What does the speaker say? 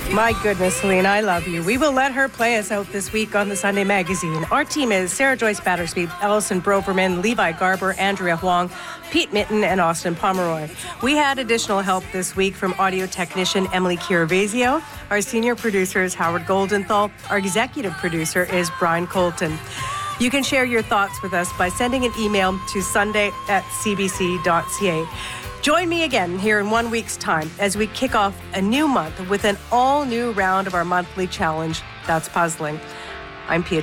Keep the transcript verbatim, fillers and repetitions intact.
My goodness, Celine, I love you. We will let her play us out this week on the Sunday Magazine. Our team is Sarah Joyce Battersby, Allison Broverman, Levi Garber, Andrea Huang, Pete Mitten, and Austin Pomeroy. We had additional help this week from audio technician Emily Chiravasio. Our senior producer is Howard Goldenthal. Our executive producer is Brian Colton. You can share your thoughts with us by sending an email to sunday at c b c dot c a. Join me again here in one week's time as we kick off a new month with an all-new round of our monthly challenge, That's Puzzling. I'm Pia